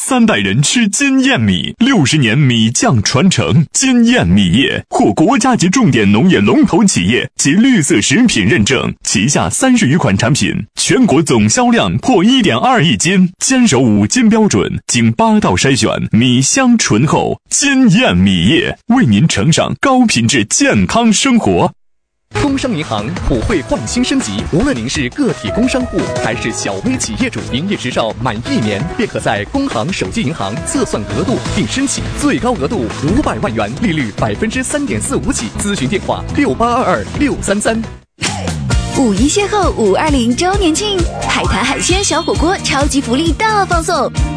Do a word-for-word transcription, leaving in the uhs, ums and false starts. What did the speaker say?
三代人吃金燕米，六十年米酱传承。金燕米业获国家级重点农业龙头企业及绿色食品认证，旗下三十余款产品，全国总销量破 一点二亿斤，坚守五金标准，经八道筛选，米香醇厚。金燕米业为您呈上高品质健康生活。 工商银行普惠换新升级，无论您是个体工商户还是小微企业主，营业执照满一年便可在工行手机银行测算额度并申请，最高额度五百万元，利率百分之三点四五起。咨询电话六八二二六三三。 五一邂逅五二零周年庆，海苔海鲜小火锅超级福利大放送。